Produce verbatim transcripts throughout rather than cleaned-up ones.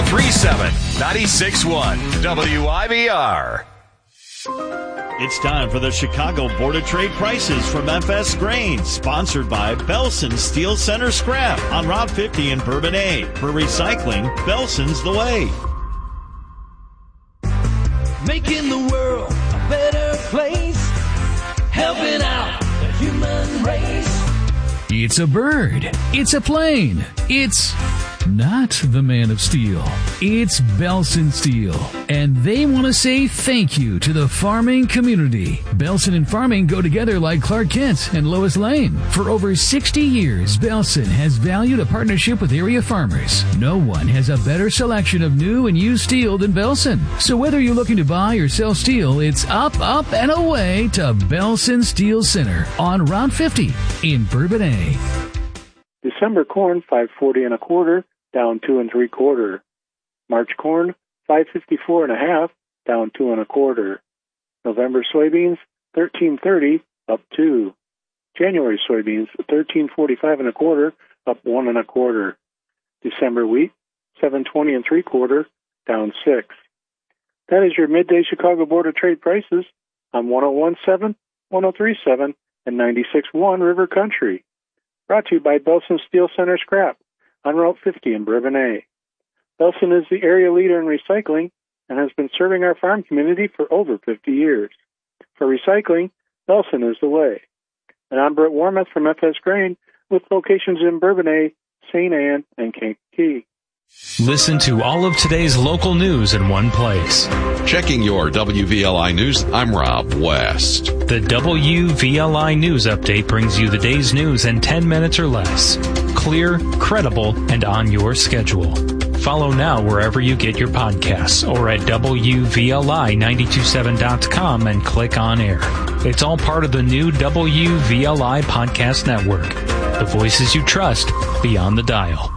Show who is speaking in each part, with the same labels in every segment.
Speaker 1: three seven, nine six one W I B R.
Speaker 2: It's time for the Chicago Board of Trade prices from F S Grain, sponsored by Belson Steel Center Scrap on Route fifty in Bourbonnais. For recycling, Belson's the way.
Speaker 3: Making the world a better place, helping out the human race.
Speaker 4: It's a bird. It's a plane. It's not the Man of Steel. It's Belson Steel. And they want to say thank you to the farming community. Belson and farming go together like Clark Kent and Lois Lane. For over sixty years, Belson has valued a partnership with area farmers. No one has a better selection of new and used steel than Belson. So whether you're looking to buy or sell steel, it's up, up, and away to Belson Steel Center on Route fifty in Bourbonnais.
Speaker 5: December corn, five forty and a quarter, down two and three quarter. March corn, five fifty-four and a half, down two and a quarter. November soybeans, thirteen thirty, up two. January soybeans, thirteen forty-five and a quarter, up one and a quarter. December wheat, seven twenty and three quarter, down six. That is your midday Chicago Board of Trade prices on one oh one point seven, one oh three point seven, and ninety-six point one River Country. Brought to you by Belson Steel Center Scrap on Route fifty in Bourbonnais. Belson is the area leader in recycling and has been serving our farm community for over fifty years. For recycling, Belson is the way. And I'm Brett Warmoth from F S Grain with locations in Bourbonnais, Saint Anne, and Kankakee.
Speaker 6: Listen to all of today's local news in one place.
Speaker 7: Checking your W V L I News, I'm Rob West.
Speaker 6: The W V L I News Update brings you the day's news in ten minutes or less. Clear, credible, and on your schedule. Follow now wherever you get your podcasts or at W V L I nine two seven dot com and click on air. It's all part of the new W V L I Podcast Network. The voices you trust beyond the dial.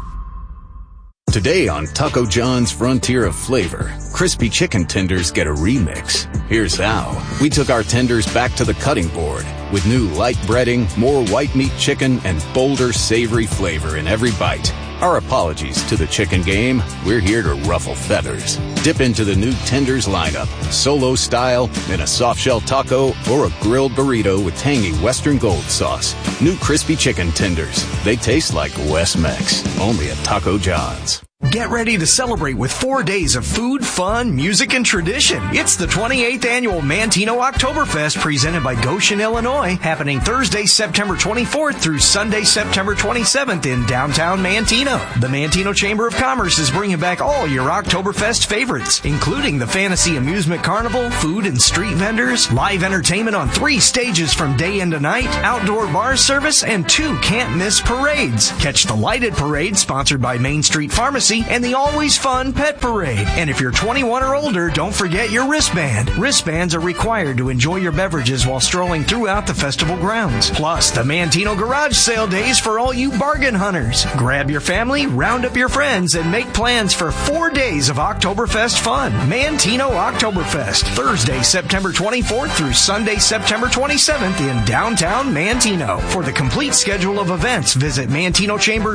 Speaker 8: Today on Taco John's Frontier of Flavor, crispy chicken tenders get a remix. Here's how. We took our tenders back to the cutting board with new light breading, more white meat chicken, and bolder savory flavor in every bite. Our apologies to the chicken game. We're here to ruffle feathers. Dip into the new tenders lineup, solo style, in a soft shell taco, or a grilled burrito with tangy Western Gold sauce. New crispy chicken tenders. They taste like West Mex. Only at Taco John's.
Speaker 9: Get ready to celebrate with four days of food, fun, music, and tradition. It's the twenty-eighth Annual Mantino Oktoberfest presented by Goshen, Illinois, happening Thursday, September twenty-fourth through Sunday, September twenty-seventh in downtown Mantino. The Mantino Chamber of Commerce is bringing back all your Oktoberfest favorites, including the Fantasy Amusement Carnival, food and street vendors, live entertainment on three stages from day into night, outdoor bar service, and two can't-miss parades. Catch the lighted parade sponsored by Main Street Pharmacy and the always fun pet parade. And if you're twenty-one or older, don't forget your wristband. Wristbands are required to enjoy your beverages while strolling throughout the festival grounds. Plus, the Mantino Garage Sale Days for all you bargain hunters. Grab your family, round up your friends, and make plans for four days of Oktoberfest fun. Mantino Oktoberfest, Thursday, September twenty-fourth through Sunday, September twenty-seventh in downtown Mantino. For the complete schedule of events, visit Mantino Chamber